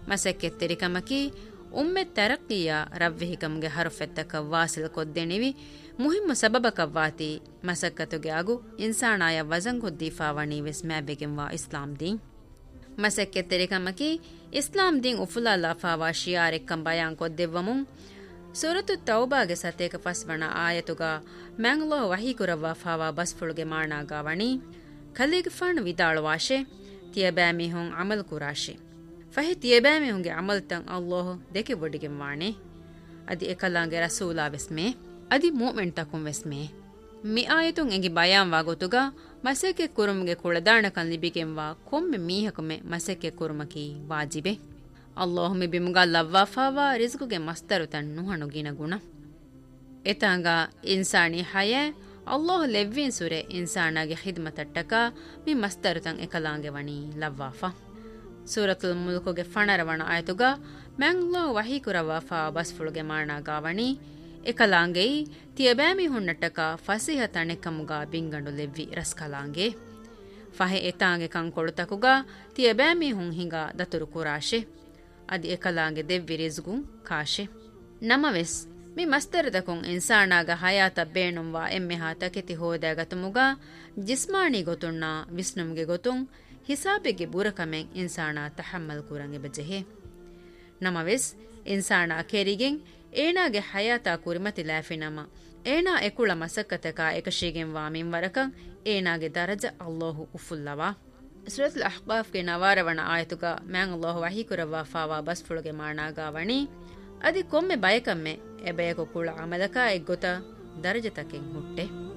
ಮಸಕ್ಕೆತ್ತೆರಿಕಮಕಿ ಉಮ್ಮೆ ತರಕ್ಕಿಯ ರವ್ವೆಹಿಕಮ್ಗೆ ಹರುಫೆತ್ತಕ ವಾಸಿಲ ಕೊದ್ದೆಣಿವಿ ಮುಹಿಮ್ಮ ಸಬಬಕವ್ವಾತಿ ಮಸಕ್ಕತುಗೆ ಆಗು ಇನ್ಸಾಣಾಯ ವಜಂಗೊದ್ದೀಫಾವಣಿ ವೆಸ್ ಮ್ಯಾಬೆಗೆಂವಾ ಇಸ್ಲಾಂ ದೀನ್ ಮಸಕ್ಕೆತ್ತೆರಿಕಮಕಿ ಇಸ್ಲಾಂ ದೀನ್ ಉಫುಲಾಲಾಫಾವಾ ಶಿಯಾರೆಕ್ಕಂ ಬಯಾನ್ ಕೊದ್ದೆವ್ವಮುಂ ಸೂರತು ತೌಬಾಗೆ ಸತೇಕ ಫಸ್ವಣ ಆಯತುಗ ಮ್ಯಾಂಗ್ಲೋ ವಹೀಕುರವ್ವಾ ಫಾವಾ ಬಸ್ಫುಳುಗೆ ಮಾಣಾಗಾವಣಿ ಖಲೀಗ್ ಫಣ್ ವಿದಾಳುವಾಶೆ ತಿಯಬ್ಯಾಮಿಹುಂ ಅಮಲ್ ಕುರಾಶೆ ಫಹಿ ತಿಯಬ್ಯಾಮಿಹುಂಗೆ ಅಮಲ್ತಂ ಅಲ್ಲಾಹ್ ದೆಕೆ ಬೊಡಿಗೆ ವಾಣೆ ಅದಿ ಎಕಲಾಂಗೆ ರಸೂಲಾ ವೆಸ್ಮೆ ಅದಿ ಮೂಮೆಂಟ್ ತಕುಂ ವೆಸ್ಮೆ ಮಿ ಆಯತುಂ ಎಂಗಿ ಬಯಾನ್ ವಾಗೊತುಗ ಮಸೆಕೆ ಕುರುಮ್ಗೆ ಕುಳದಾಣಕನ್ ಲಿಬಿಗೆಂವಾ ಕೊಮ್ಮೆ ಮೀಹಕುಮೆ ಮಸೆಕೆ ಕುರುಮಕಿ ವಾಜಿಬೆ ಅಲ್ಲಾಹ್ ಮಿ ಬಿಮುಗ ಲವ್ವಾಫಾವಾ ರಿಜ್ಕುಗೆ ಮಸ್ತರು ತನ್ನು ಹಣುಗಿನ ಗುಣ ಎತಾಂಗ ಇನ್ಸಾನಿ ಹಯೆ ಅಲ್ಲಾಹ್ ಲೆವ್ವಿನ್ ಸುರೆ ಇನ್ಸಾನಾಗೆ ಖಿದ್ಮತಟ್ಟಕ ಮಿ ಮಸ್ತರು ತಂ ಎಕಲಾಂಗೆ ವಣಿ ಲವ್ವಾಫಾ ಸೂರತುಲ್ ಮುಲ್ಕುಗೆ ಫಣರವಣ ಆಯತುಗ ಮ್ಯಾಂಗ್ಲಾಹ್ ವಹೀಕುರವಾಫಾ ಬಸ್ಫುಳುಗೆ ಮಾಣಾಗಾವಣಿ ಎಕಲಾಂಗೆಯಿ ತಿಯಬ್ಯಾಮಿ ಹುಣ್ಣಟ್ಟಕ ಫಸಿಹ ತಣೆಕಮುಗ ಬಿಂಗಂಡು ಲೆವ್ವಿ ರಸ್ಕಲಾಂಗೆ ಫಹೆ ಎತಾಂಗೆ ಕಂಕೊಳುತಕುಗ ತಿಯಬ್ಯಾಮಿ ಹುಂ ಹಿಂಗ ದತುರು ಕುರಾಶೆ ಅದಿ ಎಕಲಾಂಗೆ ದೆವ್ವಿ ರಿಜ್ಗು ಕಾಶೆ ನಮವೆಸ್ ಮಿ ಮಸ್ತರದಕುಂ ಇನ್ಸಾನಾಗ ಹಯಾತ ಬೇಣುಂವಾ ಎಮ್ಮೆಹಾ ತಕೆತಿ ಹೋದಾಗತುಮುಗ ಜಿಸ್ಮಾನಿ ಗೊತುಣ್ಣ ವಿಸ್ನುಮ್ಗೆ ಗೊತುಂ ಹಿಸಾಬೆಗೆ ಬುರಕಮೆಂ ಇನ್ಸಾನ ತಹಮ್ಮಲ್ ಕುರಂಗೆ ಬಜೆಹೆ ನಮವೆಸ್ ಇನ್ಸಾನ ಕೆರಿಗೆಂ ಏನಾಗೆ ಹಯಾತ ಕುರಿಮತಿ ಲಾಫಿನಮ ಏನಾ ಎಕುಳ ಮಸಕ್ಕತಕ ಏಕಶಿಗೆಂ ವಾಮಿಂ ವರಕಂ ಏನಾಗೆ ದರಜ ಅಲ್ಲಾಹು ಉಫುಲ್ಲವಾ ಸೂರತುಲ್ ಅಹ್ಕಾಫ್ಗೆ ನವಾರವಣ ಆಯತುಗ ಮ್ಯಾಂಗ್ ಅಲ್ಲಾಹು ವಹೀಕುರವ್ವಾ ಫಾವಾ ಬಸ್ಫುಳುಗೆ ಮಾಣಾಗಾವಣಿ ಅದಿ ಕೊಮ್ಮೆ ಬಯಕಮ್ಮೆ ಎಬಯಕು ಕುಳ ಅಮಲಕ ಎಗ್ಗೊತ ದರಜತಕೆಂ ಹುಟ್ಟೆ